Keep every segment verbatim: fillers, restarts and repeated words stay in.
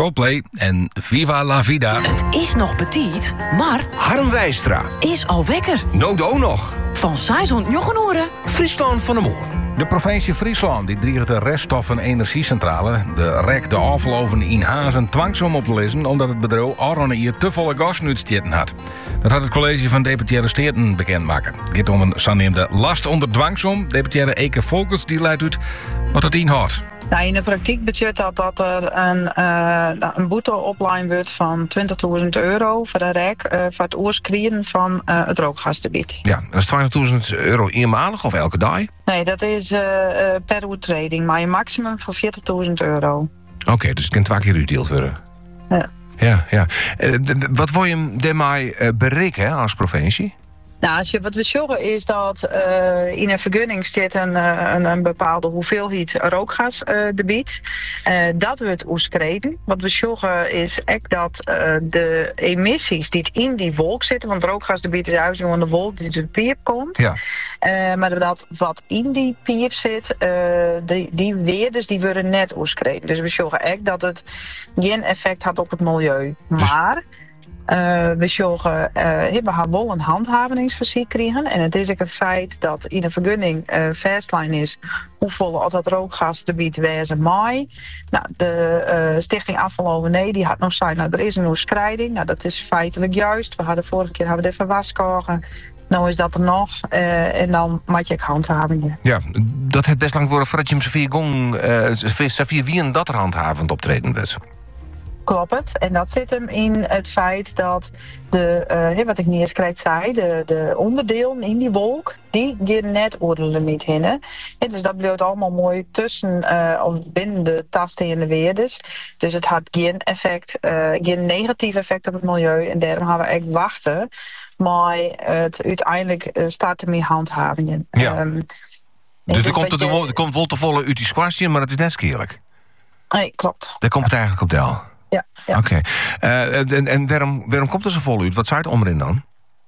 Coldplay en Viva la Vida. Het is nog petit, maar Harm Wijstra. is al wekker. Nodo nog. Van Saison Jochenoeren. Friesland van de Moor. De provincie Friesland die dreigt de reststoffen energiecentrale, de R E C, de afgelopen in Hazen, dwangsom op te lezen omdat het bedrijf Aron hier te volle gasnuitstitten had. Dat had het college van deputaire steden bekendmaken. Het gaat om een zogenoemde last onder dwangsom. Deputaire Eke Volkers die leidt uit wat het inhoudt. Nou, in de praktijk betekent dat dat er een, uh, een boete opline wordt van twintigduizend euro voor de R E C uh, voor het oorskrien van uh, het rookgasgebied. Ja, dat is twintigduizend euro eenmalig of elke dag? Nee, dat is uh, uh, per overtreding, maar een maximum van veertigduizend euro. Oké, okay, dus het kan twee keer uitdeeld worden. Ja. Ja, ja. Uh, d- d- wat wil je daarmee uh, bereiken hè, als provincie? Nou, als je, wat we zeggen is dat uh, in een vergunning zit een, een, een bepaalde hoeveelheid rookgas uh, debiet. Uh, dat wordt overschreden. Wat we zeggen is echt dat uh, de emissies die in die wolk zitten, want rookgasdebiet is eigenlijk gewoon de wolk die door de piep komt. Ja. Uh, maar dat wat in die piep zit, uh, die, die weerders die worden net overschreden. Dus we zeggen echt dat het geen effect had op het milieu. Maar Uh, we zeggen, uh, we hebben wel een handhavingsverzekering. En het is ook een feit dat in een vergunning uh, vastlijn is hoeveel dat rookgasgebied wezen mij. Nou, de uh, Stichting Afval O N E die had nog gezegd, nou, er is een overschrijding. Nou, dat is feitelijk juist. We hadden vorige keer hebben we even waskogen. Nou is dat er nog. Uh, en dan maak je ook handhavingen. Ja, dat het best lang worden voordat je hem zoveel gong, uh, zoveel wie en dat er handhavend optreden werd. Klopt het. En dat zit hem in het feit dat de, uh, wat ik niet eens krijg zei, de, de onderdelen in die wolk, die gaan net oordelen niet heen. Hè? Ja, dus dat blijft allemaal mooi tussen uh, of binnen de tasten en de weerders. Dus het had geen effect, uh, geen negatief effect op het milieu. En daarom gaan we echt wachten. Maar het uiteindelijk uh, staat er meer handhavingen. Ja. Um, dus er komt, er, je... er komt wel te volle uit die squasje, maar het is net skierlijk. Nee, klopt. Daar komt het eigenlijk op deel. Ja, ja. Oké. Okay. Uh, en en waarom, waarom komt er zo vol uit? Wat zei het omrin dan?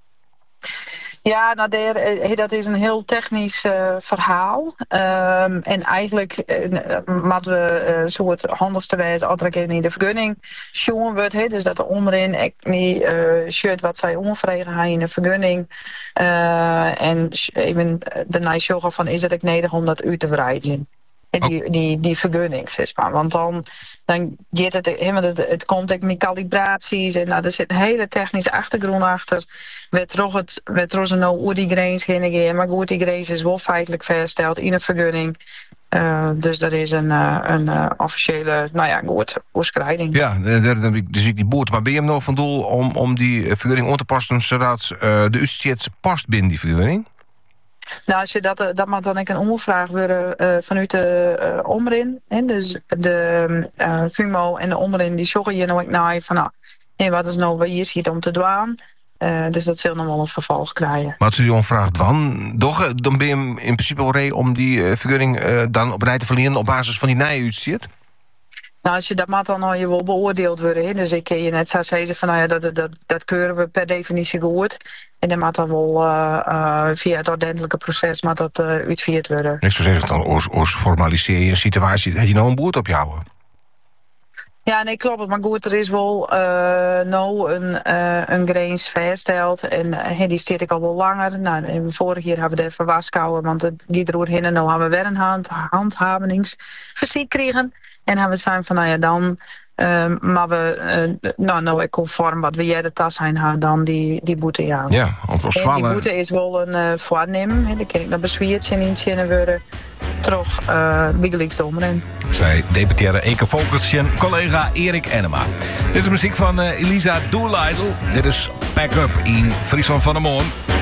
Ja, nou, der, dat is een heel technisch uh, verhaal. Um, en eigenlijk uh, moeten we uh, zo het handigste wijze als er in de vergunning zien wordt. He, dus dat de omrin echt niet uh, shirt wat zij onvregen hebben in de vergunning. Uh, en even daarna zeggen van is het ook nodig om dat uit te breiden. Die, die, die vergunning, zeg maar. Want dan, dan gaat het, het, het komt ook met calibraties en nou, er zit een hele technische achtergrond achter. We trokken het, we trokken nou hoe die grens heen gaan, maar goed, die grens is wel feitelijk vastgesteld in een vergunning. Uh, dus er is een, uh, een uh, officiële, nou ja, goed, overschrijding. Ja, daar heb ik dus ik die boert. Maar ben je hem nog van doel om, om die vergunning aan te passen zodat uh, de uitstoot past binnen die vergunning? Nou, als je dat, dat mag dan ik een omvraag worden uh, vanuit de uh, omrin. Hè? Dus de uh, F U M O en de omrin die zorgen je nou ook naar van nou, hey, wat is nou wat je ziet om te doen. Uh, dus dat zal nog wel een vervolg krijgen. Maar als je die omvraag dan, doch, dan ben je in principe wel reden om die uh, vergunning uh, dan op rij te verliezen op basis van die nijuitstoot? Nou, als je dat mag dan al je wel beoordeeld worden. Hè? Dus ik je net zou zeggen van nou ja, dat, dat, dat keuren we per definitie goed. En dan moet dan wel uh, uh, via het ordentelijke proces moet dat uh, uitgevoerd worden. Ik zou zeggen, dan oors, oors formaliseer je een situatie. Heb je nou een boert op je houden? Ja, nee, klopt. Maar goed, er is wel uh, nou een, uh, een grens vastgesteld. En uh, die zit ik al wel langer. Nou, vorig jaar hebben we de even waskouden, want het gaat er heen. En nu hebben we weer een hand, handhavingsverzekering. En hebben we zijn van, nou ja, dan... Uh, maar we, uh, nou, nou, ik conform wat we jij de tas zijn, dan die, die boete, ja. Ja, op, op en die boete is wel een uh, voornemen. Dan kan ik naar bezwierd zijn in zinnen worden. Terug, uh, Biggelix de omren. Zij deputaire Eke Volkers en collega Erik Enema. Dit is muziek van uh, Elisa Doolittle. Dit is Pack Up in Friesland van de Moon.